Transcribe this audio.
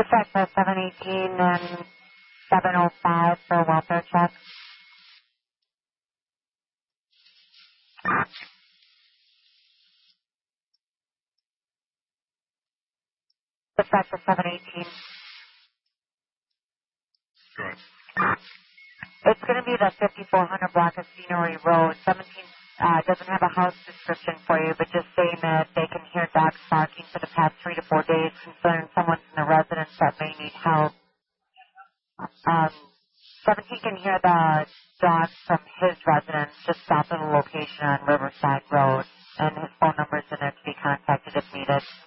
Check for 718 and 705 for a welfare check. Check for 718. Go ahead. It's going to be the 5400 block of Scenery Road. 17 doesn't have a house description for you, but just saying that they can hear dogs barking for the past 3 to 4 days, concerning someone's in the residence that may need help. 17 can hear the dogs from his residence. Just stop at a location on Riverside Road, and his phone number is in there to be contacted if needed.